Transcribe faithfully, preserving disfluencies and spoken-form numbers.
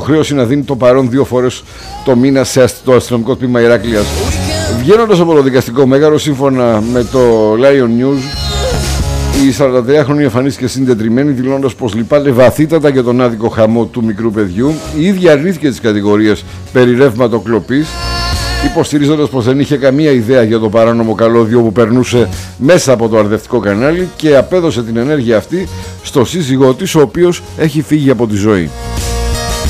υποχρέωση να δίνει το παρόν δύο φορές το μήνα στο αστυνομικό τμήμα Ηράκλειας. Βγαίνοντας από το δικαστικό μέγαρο, σύμφωνα με το Lion News, η σαραντατριάχρονη εμφανίστηκε συντετριμμένη, δηλώνοντας πως λυπάται βαθύτατα για τον άδικο χαμό του μικρού παιδιού. Η ίδια αρνήθηκε τις κατηγορίες περί ρεύματοκλοπής, υποστηρίζοντας πως δεν είχε καμία ιδέα για το παράνομο καλώδιο που περνούσε μέσα από το αρδευτικό κανάλι, και απέδωσε την ενέργεια αυτή στο σύζυγό της, ο οποίος έχει φύγει από τη ζωή.